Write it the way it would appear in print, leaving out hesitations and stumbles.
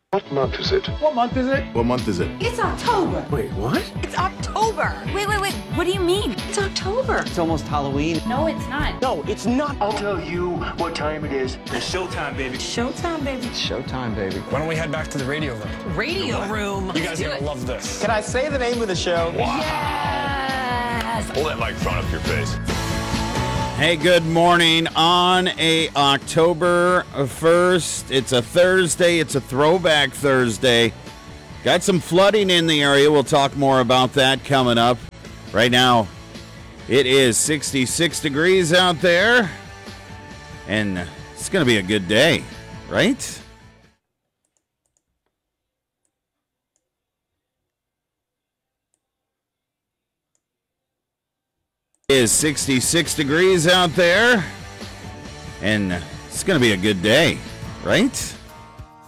What month is it? What month is it? What month is it? It's October. Wait, what? It's October. Wait. What do you mean? It's October. It's almost Halloween. No, it's not. No, it's not. I'll tell you what time it is. It's showtime, baby. Showtime, baby. It's showtime, baby. Why don't we head back to the radio room? Radio room. You guys are gonna love this. Can I say the name of the show? Yes! Hold that microphone up to your face. Hey, good morning on a October 1st. It's a Thursday. It's a throwback Thursday. Got some flooding in the area. We'll talk more about that coming up. Right now, it is 66 degrees out there, and it's going to be a good day, right? It is 66 degrees out there, and it's going to be a good day, right?